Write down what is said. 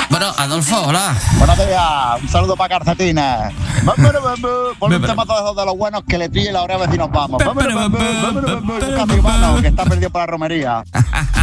Bueno, Adolfo, hola. Buenos días, un saludo para Calcetines. Pon un temazo de esos de los buenos que le trille la oreja y nos vamos. Un catigüano que está perdido para la romería.